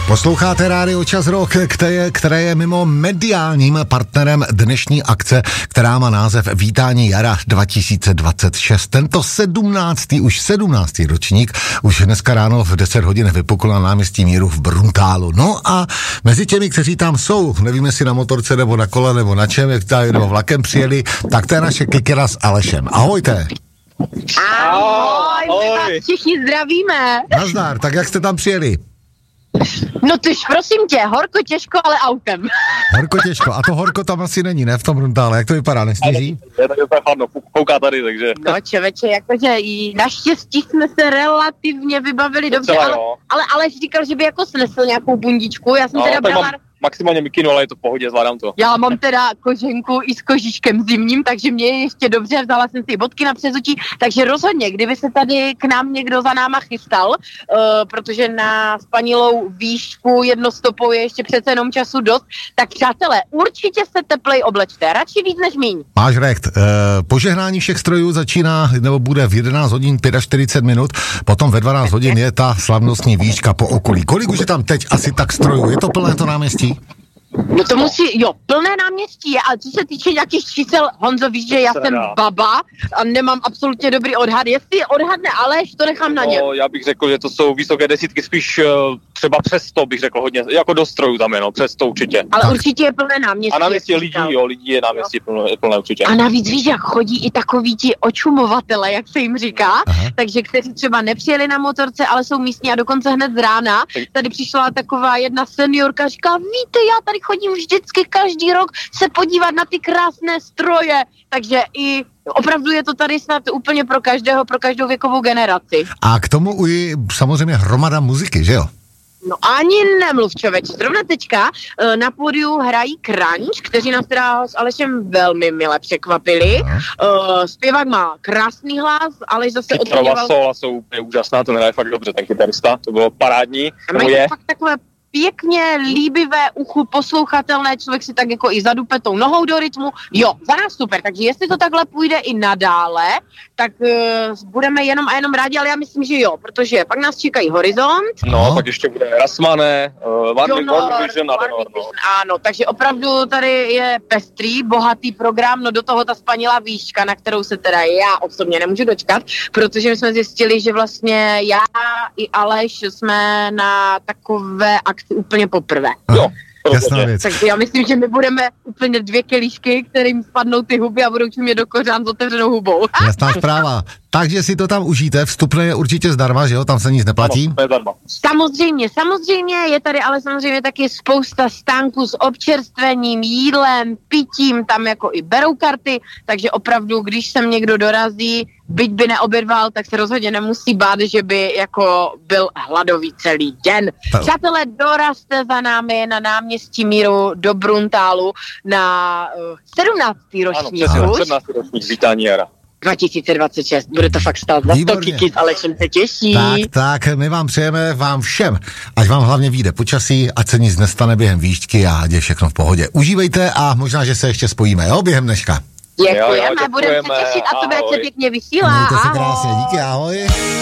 Posloucháte Rádio Čas Rock, které je mimo mediálním partnerem dnešní akce, která má název Vítání jara 2026. Tento 17. ročník už dneska ráno v 10 hodin vypukl na náměstí Míru v Bruntálu. No a mezi těmi, kteří tam jsou, nevím jestli na motorce nebo na kole nebo na čem, nebo vlakem přijeli, tak to je naše Kikera s Alešem. Ahojte. Ahoj, my vás všichni zdravíme. Nazdar, tak jak jste tam přijeli? No tyž, prosím tě, horko těžko, ale autem. Horko těžko, a to horko tam asi není, ne, v tom Bruntále, jak to vypadá, nesněží? Je tak úplně chladno, kouká tady, takže... No čověče, jakože naštěstí jsme se relativně vybavili dobře, ale říkal, že by jako snesl nějakou bundičku, já jsem teda brala... Maximálně mikinu, ale je to v pohodě, zvládám to. Já mám teda koženku i s kožičkem zimním, takže mě je ještě dobře, vzala jsem si bodky na přezutí, takže rozhodně, kdyby se tady k nám někdo za náma chystal, protože na spanilou výšku jednostopou je ještě přece jenom času dost, tak přátelé, určitě se teplej oblečte, radši víc než míň. Máš recht, požehnání všech strojů začíná, nebo bude v 11 hodin 45 minut, potom ve 12 hodin je ta slavnostní výška po okolí. Kolik už je tam teď asi tak strojů? Je to plné to náměstí? No to musí, plné náměstí je, ale co se týče nějakých čísel, Honzo, víš, že já jsem baba a nemám absolutně dobrý odhad. Jestli odhadne Aleš, to nechám na ně. No, já bych řekl, že to jsou vysoké desítky, spíš třeba přes 100 bych řekl hodně, jako do strojů tam je, přes 100 určitě. Ale tak. Určitě je plné náměstí. A náměstí lidí je náměstí plné určitě. A navíc víš, jak chodí i takoví ti očumovatele, jak se jim říká, takže kteří třeba nepřijeli na motorce, ale jsou místní a dokonce hned z rána. Tady přišla taková jedna seniorka, říká, víte, já tady chodím vždycky každý rok se podívat na ty krásné stroje, takže i opravdu je to tady snad úplně pro každého, pro každou věkovou generaci. A k tomu i samozřejmě hromada muziky, že jo? No ani nemluv, člověče. Zrovna teďka na pódiu hrají Crunch, kteří nás teda s Alešem velmi mile překvapili. Zpěvák má krásný hlas, Aleš zase odměňoval... Kytara, jsou úplně úžasná, to hraje fakt dobře, ten kytarista, to bylo parádní. A mají fakt takové pěkně líbivé uchu, poslouchatelné, člověk si tak jako i zadupe tou nohou do rytmu. Jo, za nás super, takže jestli to takhle půjde i nadále, tak budeme jenom a jenom rádi, ale já myslím, že jo, protože pak nás čekají Horizont. No, pak ještě bude Rasmane, One Vision. Ano, takže opravdu tady je pestrý, bohatý program, no do toho ta spanilá výška, na kterou se teda já osobně nemůžu dočkat, protože my jsme zjistili, že vlastně já i Aleš jsme na takové akci úplně poprvé. Jo. Jasná věc. Takže já myslím, že my budeme úplně 2 kelíšky, kterým spadnou ty huby a budou čumět do kořán s otevřenou hubou. Jasná zpráva. Takže si to tam užijte, vstupné je určitě zdarma, že jo, tam se nic neplatí? Samozřejmě, je tady ale samozřejmě taky spousta stánků s občerstvením, jídlem, pitím, tam jako i berou karty, takže opravdu, když sem někdo dorazí, byť by neobědval, tak se rozhodně nemusí bát, že by jako byl hladový celý den. Přátelé, dorazte za námi na náměstí Míru do Bruntálu na 17. ročník. Ano, 17. ročník Vítání jara 2026, bude to fakt stát za 100 Kiki, s Alešem se těší. Tak, my vám přejeme, vám všem, ať vám hlavně vyjde počasí, ať se nic nestane během výšťky a ať je všechno v pohodě. Užívejte a možná, že se ještě spojíme, jo, během dneška. Děkujeme, budeme se těšit a to bude pěkně vysílat. Mějte se krásně, díky, ahoj.